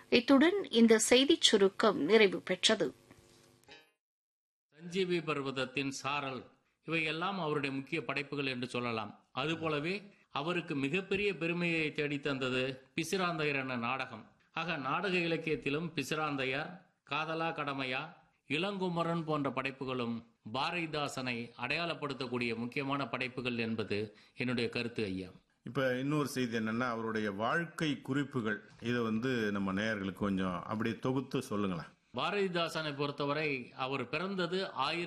இத்துடன் இந்த செய்திச் சுருக்கம் நிறைவு பெற்றது. சஞ்சீவி பர்வதத்தின் சாரல் இவையெல்லாம் அவருடைய முக்கிய படைப்புகள் என்று சொல்லலாம். அதுபோலவே அவருக்கு மிகப்பெரிய பெருமையை தேடித்தந்தது பிசிராந்தையர் என்ற நாடகம். ஆக நாடக இலக்கியத்திலும் பிசிராந்தையார், காதலா கடமையா, இளங்குமரன் போன்ற படைப்புகளும் பாரதிதாசனை அடையாளப்படுத்தக்கூடிய முக்கியமான படைப்புகள் என்பது என்னுடைய கருத்து ஐயா. இப்ப இன்னொரு செய்தி என்னன்னா, அவருடைய வாழ்க்கை குறிப்புகள் இதை நம்ம நேயர்களுக்கு கொஞ்சம் அப்படியே தொகுத்து சொல்லுங்களேன். பாரதிதாசனை பொறுத்தவரை அவர் பிறந்தது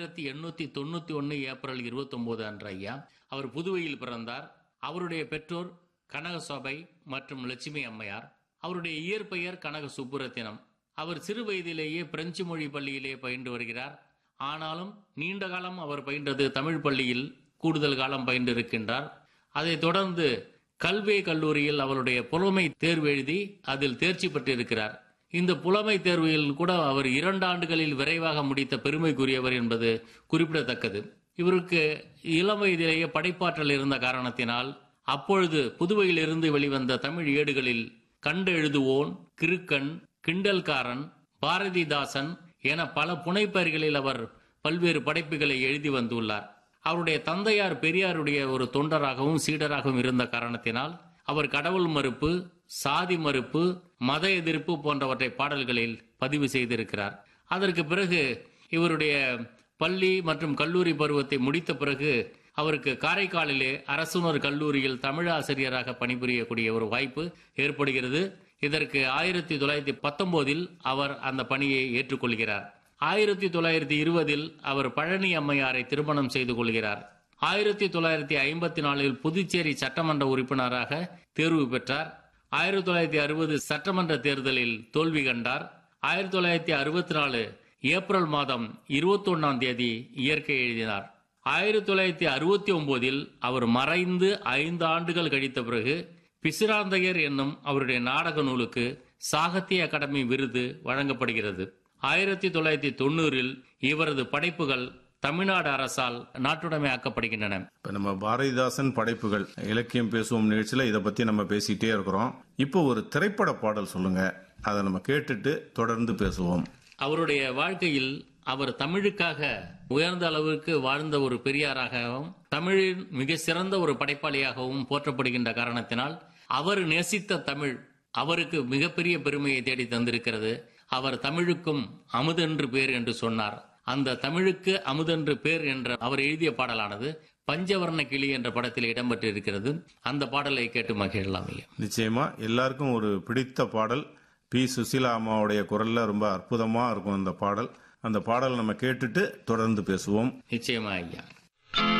1891 ஏப்ரல் 29 அன்று ஐயா. அவர் புதுவையில் பிறந்தார். அவருடைய பெற்றோர் கனகசோபை மற்றும் லட்சுமி அம்மையார். அவருடைய இயற்பெயர் கனக சுப்புரத்தினம். அவர் சிறு வயதிலேயே பிரெஞ்சு மொழி பள்ளியிலே பயின்று வருகிறார். ஆனாலும் நீண்ட காலம் அவர் பயின்றது தமிழ் பள்ளியில் கூடுதல் காலம் பயின்றிருக்கின்றார். அதைத் தொடர்ந்து கல்வே கல்லூரியில் அவருடைய புலமை தேர்வு எழுதி அதில் தேர்ச்சி பெற்றிருக்கிறார். இந்த புலமை தேர்வில் கூட அவர் 2 ஆண்டுகளில் விரைவாக முடித்த பெருமைக்குரியவர் என்பது குறிப்பிடத்தக்கது. இவருக்கு இளம் வயதிலேயே படைப்பாற்றல் இருந்த காரணத்தினால் அப்பொழுது புதுவையிலிருந்து வெளிவந்த தமிழ் ஏடுகளில் கண்டெழுதுவோன், கிறுக்கன், கிண்டல்காரன், பாரதிதாசன் என பல புனைப்பெயர்களில் அவர் பல்வேறு படைப்புகளை எழுதி வந்துள்ளார். அவருடைய தந்தையார் பெரியாருடைய ஒரு தொண்டராகவும் சீடராகவும் இருந்த காரணத்தினால் அவர் கடவுள் மறுப்பு, சாதி மறுப்பு, மத எதிர்ப்பு போன்றவற்றை பாடல்களில் பதிவு செய்திருக்கிறார். அதற்கு பிறகு இவருடைய பள்ளி மற்றும் கல்லூரி பருவத்தை முடித்த பிறகு அவருக்கு காரைக்காலிலே அரசுணர் கல்லூரியில் தமிழாசிரியராக பணிபுரியக்கூடிய ஒரு வாய்ப்பு ஏற்படுகிறது. இதற்கு 1919 அவர் அந்த பணியை ஏற்றுக்கொள்கிறார். 1920 அவர் பழனி அம்மையாரை திருமணம் செய்து கொள்கிறார். 1954 புதுச்சேரி சட்டமன்ற உறுப்பினராக தேர்வு பெற்றார். 1960 சட்டமன்ற தேர்தலில் தோல்வி கண்டார். 1964 ஏப்ரல் மாதம் 21 இயற்கை எழுதினார். 1969 அவர் மறைந்து 5 ஆண்டுகள் கழித்த பிறகு பிசிராந்தையர் என்னும் அவருடைய நாடக நூலுக்கு சாகித்ய அகாடமி விருது வழங்கப்படுகிறது. 1990 இவரது படைப்புகள் தமிழ்நாடு அரசால் நாட்டுடைமை ஆக்கப்படுகின்றன. இப்ப நம்ம பாரதிதாசன் படைப்புகள் இலக்கியம் பேசுவோம் நிகழ்ச்சியில இதை பத்தி நம்ம பேசிட்டே இருக்கிறோம். இப்போ ஒரு திரைப்பட பாடல் சொல்லுங்க, அதை நம்ம கேட்டுட்டு தொடர்ந்து பேசுவோம். அவருடைய வாழ்க்கையில் அவர் தமிழுக்காக உயர்ந்த அளவிற்கு வாழ்ந்த ஒரு பெரியாராகவும் தமிழின் மிக சிறந்த ஒரு படைப்பாளியாகவும் போற்றப்படுகின்ற காரணத்தினால் அவர் நேசித்த தமிழ் அவருக்கு மிகப்பெரிய பெருமையை தேடி தந்திருக்கிறது. அவர் தமிழுக்கும் அமுதென்று பேர் என்று சொன்னார். அந்த தமிழுக்கு அமுதென்று பேர் என்ற அவர் எழுதிய பாடலானது பஞ்சவர்ண கிளி என்ற படத்தில் இடம்பெற்றிருக்கிறது. அந்த பாடலை கேட்டு மகிழலாம். நிச்சயமா எல்லாருக்கும் ஒரு பிடித்த பாடல். பி. சுசீலா அம்மாவுடைய குரல்ல ரொம்ப அற்புதமா இருக்கும் அந்த பாடல். அந்த பாடல் நம்ம கேட்டுட்டு தொடர்ந்து பேசுவோம். நிச்சயமா ஐயா.